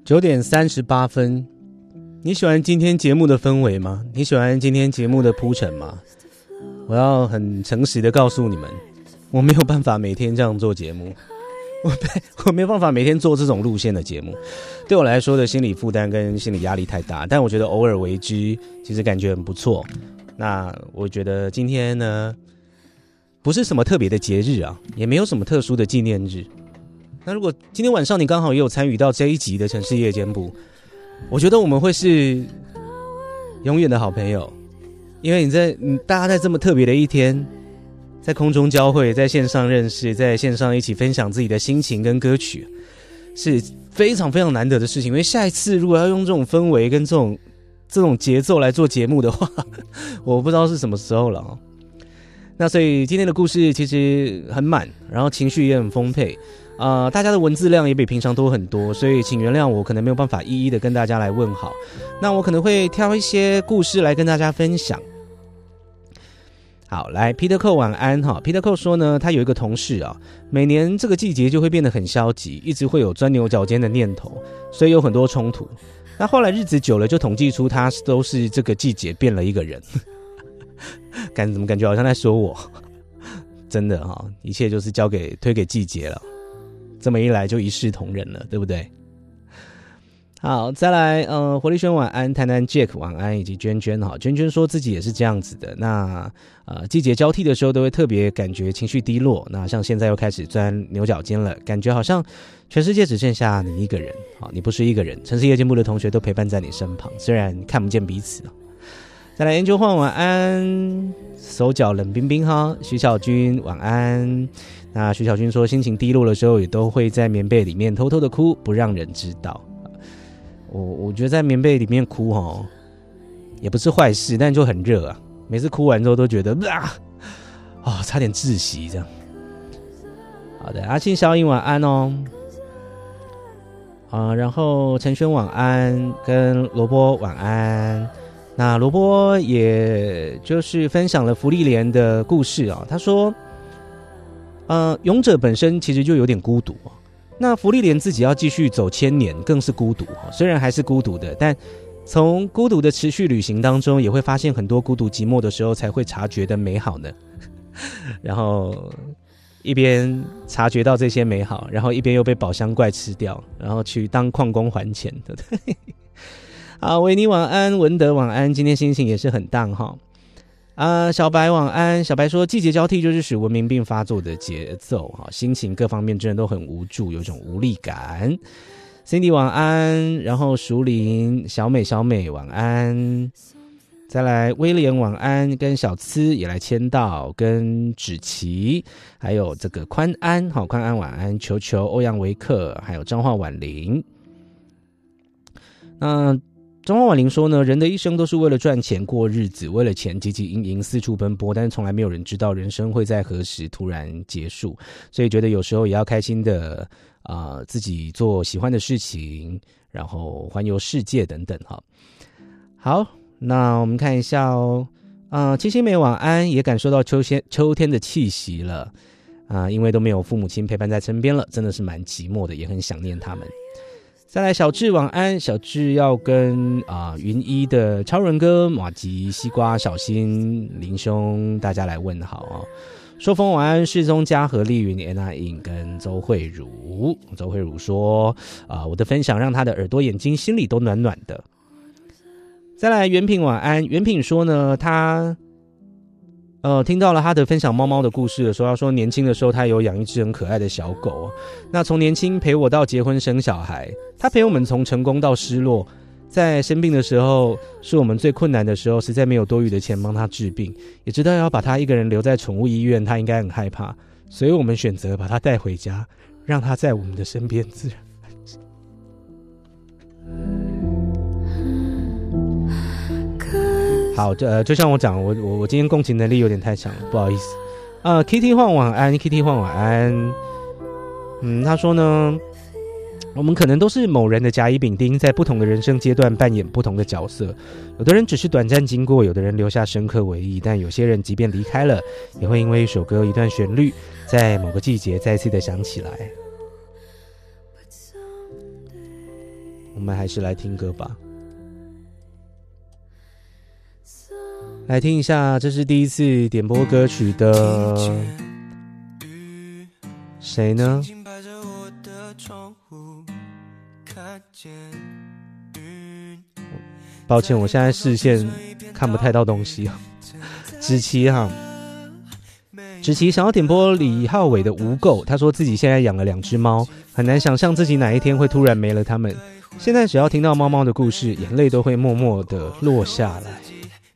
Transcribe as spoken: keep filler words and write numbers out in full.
九点三十八分，你喜欢今天节目的氛围吗？你喜欢今天节目的铺陈吗？我要很诚实的告诉你们，我没有办法每天这样做节目，我我没有办法每天做这种路线的节目，对我来说的心理负担跟心理压力太大。但我觉得偶尔为之，其实感觉很不错。那我觉得今天呢，不是什么特别的节日啊，也没有什么特殊的纪念日。那如果今天晚上你刚好也有参与到这一集的城市夜间部，我觉得我们会是永远的好朋友，因为你在你大家在这么特别的一天，在空中交汇，在线上认识，在线上一起分享自己的心情跟歌曲，是非常非常难得的事情。因为下一次如果要用这种氛围跟这种这种节奏来做节目的话，我不知道是什么时候了哦。那所以今天的故事其实很满，然后情绪也很丰沛。呃，大家的文字量也比平常多很多，所以请原谅我可能没有办法一一的跟大家来问好。那我可能会挑一些故事来跟大家分享。好，来 Peter Cole 晚安哈。Peter Cole 说呢，他有一个同事啊，每年这个季节就会变得很消极，一直会有钻牛角尖的念头，所以有很多冲突。那后来日子久了，就统计出他都是这个季节变了一个人。感怎么感觉好像在说我？真的哈，一切就是交给推给季节了。这么一来就一视同仁了，对不对？好，再来，呃，活力轩晚安，台南 Jack 晚安，以及娟娟哈，娟娟说自己也是这样子的。那呃，季节交替的时候都会特别感觉情绪低落。那像现在又开始钻牛角尖了，感觉好像全世界只剩下你一个人。好，你不是一个人，城市夜间部的同学都陪伴在你身旁，虽然看不见彼此。再来 Angel 晃晚安，手脚冷冰冰哈，徐小军晚安。那徐小军说，心情低落的时候也都会在棉被里面偷偷的哭，不让人知道。我我觉得在棉被里面哭齁，也不是坏事，但就很热啊。每次哭完之后都觉得啊，哦，差点窒息这样。好的，阿信小颖晚安哦。啊，然后陈轩晚安，跟萝卜晚安。那萝卜也就是分享了芙莉莲的故事啊、哦，他说。呃，勇者本身其实就有点孤独、哦、那芙莉莲自己要继续走千年更是孤独、哦、虽然还是孤独的，但从孤独的持续旅行当中也会发现很多孤独寂寞的时候才会察觉的美好呢。然后一边察觉到这些美好，然后一边又被宝箱怪吃掉，然后去当矿工还钱，对不对？好，维尼晚安，文德晚安，今天心情也是很荡哈。啊、呃，小白晚安。小白说，季节交替就是使文明病发作的节奏哈，心情各方面真的都很无助，有一种无力感。Cindy 晚安，然后淑玲、小美、小美晚安。再来威廉晚安，跟小资也来签到，跟芷琪，还有这个宽安，好，宽安晚安，球球、欧阳维克，还有彰化婉玲。那张婉玲说呢，人的一生都是为了赚钱过日子，为了钱汲汲营营四处奔波，但是从来没有人知道人生会在何时突然结束，所以觉得有时候也要开心的啊、呃，自己做喜欢的事情，然后环游世界等等哈。好，那我们看一下哦，啊、呃，七星美晚安，也感受到秋天秋天的气息了啊、呃，因为都没有父母亲陪伴在身边了，真的是蛮寂寞的，也很想念他们。再来小智晚安，小智要跟啊、呃、云一的超人哥、马吉、西瓜、小新、林兄大家来问好哦。说风晚安，世宗嘉和丽云、Anna In 跟周慧茹。周慧茹说啊、呃，我的分享让他的耳朵、眼睛、心里都暖暖的。再来袁品晚安，袁品说呢，他呃，听到了他的分享猫猫的故事的时候，他说年轻的时候他有养一只很可爱的小狗，那从年轻陪我到结婚生小孩，他陪我们从成功到失落，在生病的时候是我们最困难的时候，实在没有多余的钱帮他治病，也知道要把他一个人留在宠物医院他应该很害怕，所以我们选择把他带回家，让他在我们的身边自然安静。好，呃，就像我讲，我我我今天共情能力有点太强了，不好意思。呃 ，Kitty 晃晚安 ，Kitty 晃晚安。嗯，他说呢，我们可能都是某人的甲乙丙丁，在不同的人生阶段扮演不同的角色。有的人只是短暂经过，有的人留下深刻回忆，但有些人即便离开了，也会因为一首歌、一段旋律，在某个季节再次的想起来。 我们还是来听歌吧。来听一下，这是第一次点播歌曲的谁呢？抱歉，我现在视线看不太到东西。芷琪哈，芷琪想要点播李浩伟的《无垢》，他说自己现在养了两只猫，很难想象自己哪一天会突然没了它们。现在只要听到猫猫的故事，眼泪都会默默的落下来。